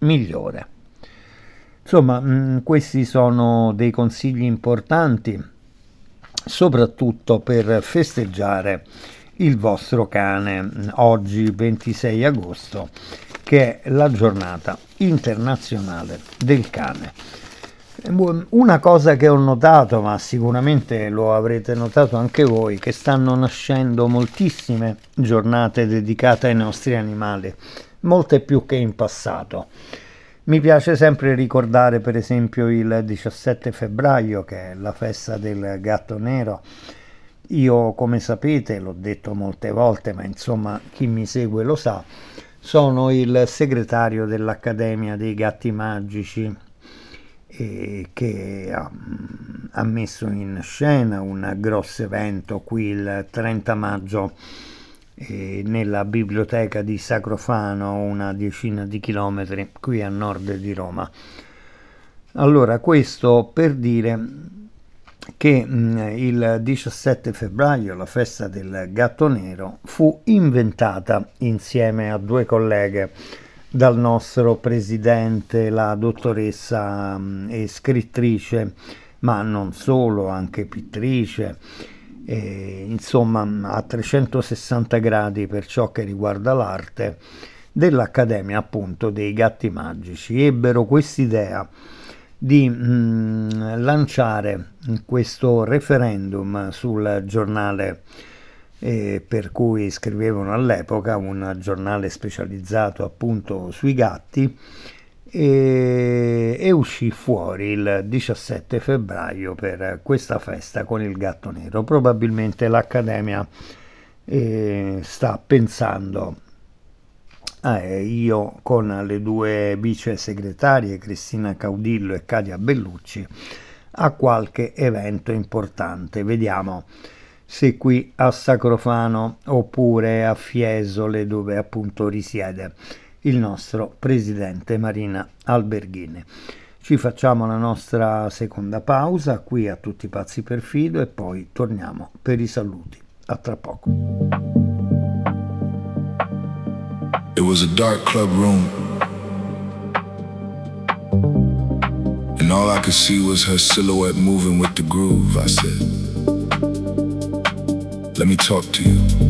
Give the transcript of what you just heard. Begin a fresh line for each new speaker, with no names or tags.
migliore. Insomma, questi sono dei consigli importanti, soprattutto per festeggiare il vostro cane oggi 26 agosto, che è la giornata internazionale del cane. Una cosa che ho notato, ma sicuramente lo avrete notato anche voi, che stanno nascendo moltissime giornate dedicate ai nostri animali, molte più che in passato. Mi piace sempre ricordare per esempio il 17 febbraio, che è la festa del gatto nero. Io, come sapete, l'ho detto molte volte, ma insomma chi mi segue lo sa, sono il segretario dell'Accademia dei Gatti Magici, che ha messo in scena un grosso evento qui il 30 maggio nella biblioteca di Sacrofano, una decina di chilometri qui a nord di Roma. Allora, questo per dire che il 17 febbraio, la festa del gatto nero, fu inventata insieme a due colleghe dal nostro presidente, la dottoressa e scrittrice, ma non solo, anche pittrice, insomma a 360 gradi per ciò che riguarda l'arte, dell'Accademia appunto dei Gatti Magici. Ebbero quest'idea di lanciare questo referendum sul giornale per cui scrivevano all'epoca, un giornale specializzato appunto sui gatti, e uscì fuori il 17 febbraio per questa festa con il gatto nero. Probabilmente l'Accademia sta pensando, io con le due vice segretarie Cristina Caudillo e Katia Bellucci, a qualche evento importante. Vediamo se qui a Sacrofano oppure a Fiesole, dove appunto risiede il nostro presidente Marina Alberghini. Ci facciamo la nostra seconda pausa qui a Tutti Pazzi per Fido e poi torniamo per i saluti. A tra poco.
It was a dark club room, and all I could see was her silhouette moving with the groove. I said, let me talk to you.